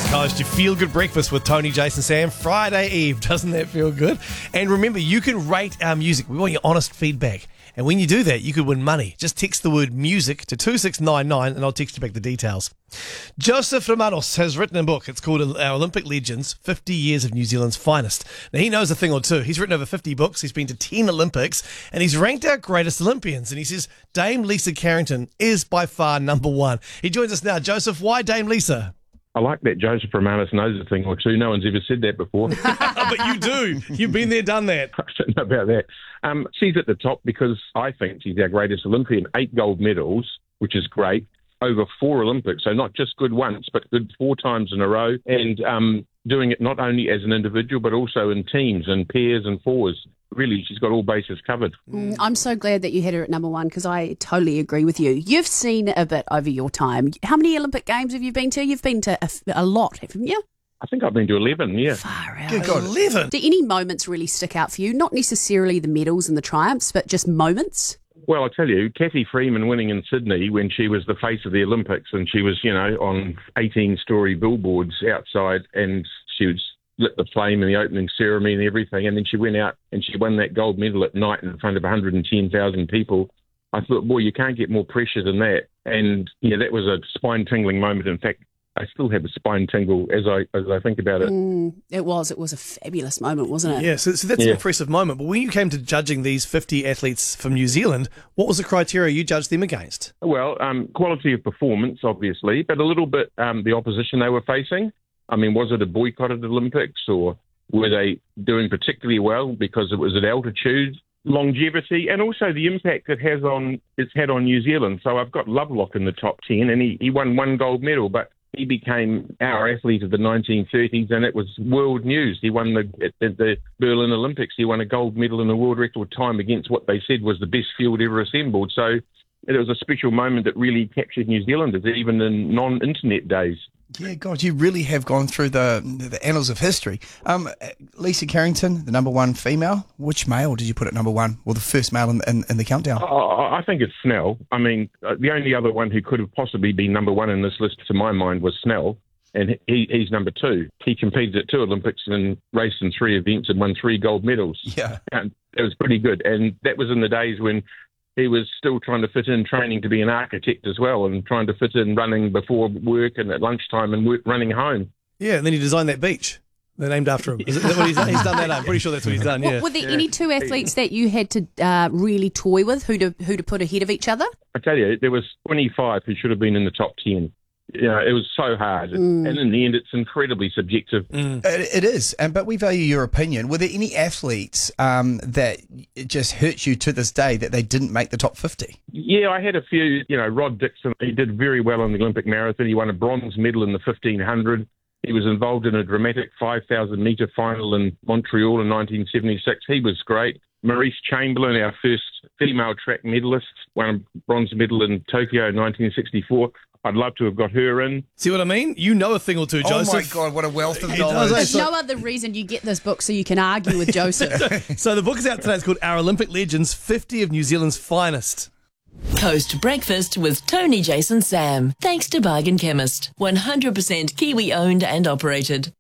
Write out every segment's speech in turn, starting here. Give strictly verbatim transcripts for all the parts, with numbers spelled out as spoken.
Coast, your feel-good breakfast with Tony, Jason, Sam, Friday Eve. Doesn't that feel good? And remember, you can rate our music. We want your honest feedback. And when you do that, you could win money. Just text the word music to two six nine nine and I'll text you back the details. Joseph Romanos has written a book. It's called Our Olympic Legends, fifty years of New Zealand's Finest. Now, he knows a thing or two. He's written over fifty books. He's been to ten Olympics and he's ranked our greatest Olympians. And he says Dame Lisa Carrington is by far number one. He joins us now. Joseph, why Dame Lisa? I like that Joseph Romanos knows a thing or two. No one's ever said that before. But you do. You've been there, done that. I don't know about that. Um, she's at the top because I think she's our greatest Olympian. Eight gold medals, which is great, over four Olympics. So not just good once, but good four times in a row. And um, doing it not only as an individual, but also in teams and pairs and fours. Really, she's got all bases covered. Mm, I'm so glad that you had her at number one because I totally agree with you. You've seen a bit over your time. How many Olympic Games have you been to? You've been to a, a lot, haven't you? I think I've been to eleven, yeah. Far out. Good God, eleven? Do any moments really stick out for you? Not necessarily the medals and the triumphs, but just moments? Well, I tell you, Kathy Freeman winning in Sydney when she was the face of the Olympics and she was, you know, on eighteen-storey billboards outside and she was lit the flame in the opening ceremony and everything, and then she went out and she won that gold medal at night in front of one hundred ten thousand people. I thought, boy, you can't get more pressure than that. And, yeah, that was a spine-tingling moment. In fact, I still have a spine tingle as I as I think about it. Mm, it was. It was a fabulous moment, wasn't it? Yeah, so, so that's Yeah. an impressive moment. But when you came to judging these fifty athletes from New Zealand, what was the criteria you judged them against? Well, um, quality of performance, obviously, but a little bit um, the opposition they were facing. I mean, was it a boycotted Olympics or were they doing particularly well because it was at altitude, longevity, and also the impact it has on it's had on New Zealand? So I've got Lovelock in the top ten, and he, he won one gold medal, but he became our athlete of the nineteen thirties, and it was world news. He won the at the Berlin Olympics. He won a gold medal in a world record time against what they said was the best field ever assembled. So it was a special moment that really captured New Zealanders, even in non-internet days. Yeah, God, you really have gone through the the annals of history. Um, Lisa Carrington, the number one female. Which male did you put at number one? Or the first male in, in, in the countdown? I I think it's Snell. I mean, uh, the only other one who could have possibly been number one in this list, to my mind, was Snell, and he, he's number two. He competed at two Olympics and raced in three events and won three gold medals. Yeah. And it was pretty good. And that was in the days when he was still trying to fit in training to be an architect as well and trying to fit in running before work and at lunchtime and work, running home. Yeah, and then he designed that beach. They're named after him. Is that what he's done? He's done that. I'm pretty sure that's what he's done, yeah. Were there any two athletes that you had to uh, really toy with, who to who to put ahead of each other? I tell you, there was twenty-five who should have been in the top ten. You know, it was so hard. Mm. And in the end, it's incredibly subjective. Mm. It, it is, and but we value your opinion. Were there any athletes um, that it just hurts you to this day that they didn't make the top fifty? Yeah, I had a few. You know, Rod Dixon, he did very well on the Olympic marathon. He won a bronze medal in the fifteen hundred. He was involved in a dramatic five thousand metre final in Montreal in nineteen seventy-six. He was great. Maurice Chamberlain, our first female track medalist, won a bronze medal in Tokyo in nineteen sixty-four. I'd love to have got her in. See what I mean? You know a thing or two, Joseph. Oh, my God, what a wealth of He knowledge. does, eh? There's So- no other reason you get this book so you can argue with Joseph. So the book is out today. It's called Our Olympic Legends, fifty of New Zealand's Finest. Coast Breakfast with Tony, Jason, Sam. Thanks to Bargain Chemist. one hundred percent Kiwi owned and operated.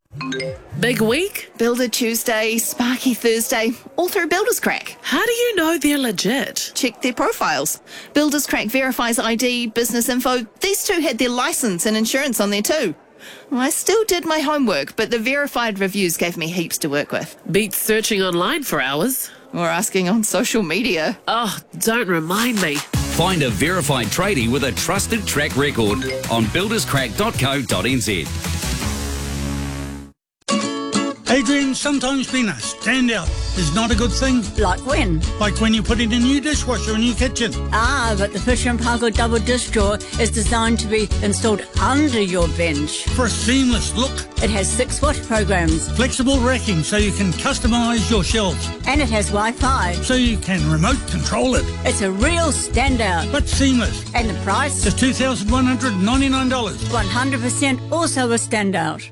Big week? Builder Tuesday, Sparky Thursday, all through Builders Crack. How do you know they're legit? Check their profiles. Builders Crack verifies I D, business info. These two had their license and insurance on there too. I still did my homework, but the verified reviews gave me heaps to work with. Beats searching online for hours. Or asking on social media. Oh, don't remind me. Find a verified tradie with a trusted track record on builders crack dot co dot n z. Adrian, sometimes being a standout is not a good thing. Like when? Like when you put in a new dishwasher in your kitchen. Ah, but the Fisher and Paykel double dish drawer is designed to be installed under your bench. For a seamless look. It has six wash programs. Flexible racking so you can customise your shelves. And it has Wi-Fi. So you can remote control it. It's a real standout. But seamless. And the price? Just two thousand one hundred ninety-nine dollars. one hundred percent also a standout.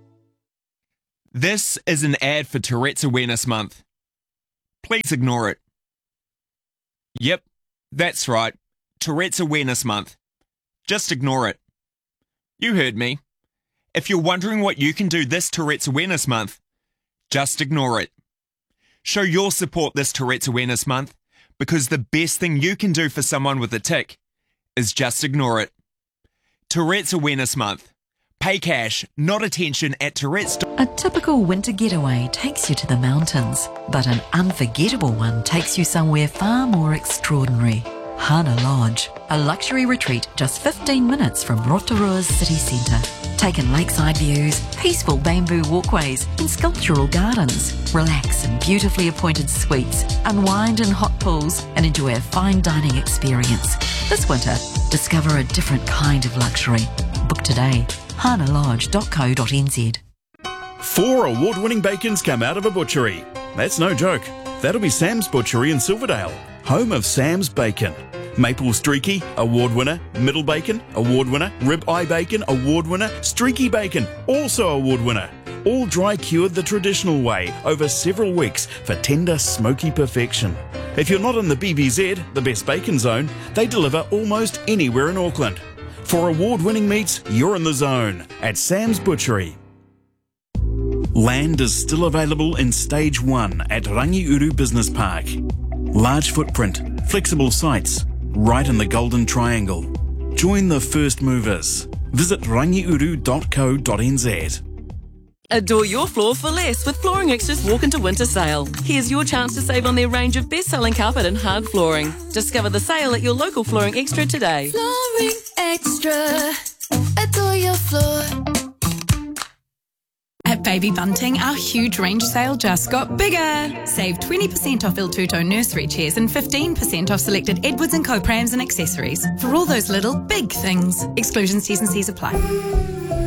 This is an ad for Tourette's Awareness Month. Please ignore it. Yep, that's right. Tourette's Awareness Month. Just ignore it. You heard me. If you're wondering what you can do this Tourette's Awareness Month, just ignore it. Show your support this Tourette's Awareness Month, because the best thing you can do for someone with a tic is just ignore it. Tourette's Awareness Month. Pay cash, not attention at Tourette's. A typical winter getaway takes you to the mountains, but an unforgettable one takes you somewhere far more extraordinary. Hana Lodge, a luxury retreat just fifteen minutes from Rotorua's city centre. Take in lakeside views, peaceful bamboo walkways and sculptural gardens. Relax in beautifully appointed suites, unwind in hot pools and enjoy a fine dining experience. This winter, discover a different kind of luxury. Book today. hana lodge dot co dot n z. Four award-winning bacons come out of a butchery. That's no joke. That'll be Sam's Butchery in Silverdale, home of Sam's Bacon. Maple Streaky, award winner. Middle Bacon, award winner. Rib Eye Bacon, award winner. Streaky Bacon, also award winner. All dry cured the traditional way over several weeks for tender, smoky perfection. If you're not in the B B Z, the best bacon zone, they deliver almost anywhere in Auckland. For award-winning meats, you're in the zone at Sam's Butchery. Land is still available in Stage one at Rangiuru Business Park. Large footprint, flexible sites, right in the Golden Triangle. Join the first movers. Visit rangiuru dot co dot n z. Adore your floor for less with Flooring Extra's Walk Into Winter Sale. Here's your chance to save on their range of best-selling carpet and hard flooring. Discover the sale at your local Flooring Extra today. Flooring Extra. Adore your floor. At Baby Bunting, our huge range sale just got bigger. Save twenty percent off Il Tuto nursery chairs and fifteen percent off selected Edwards and Co prams and accessories. For all those little, big things. Exclusions, T's and C's apply.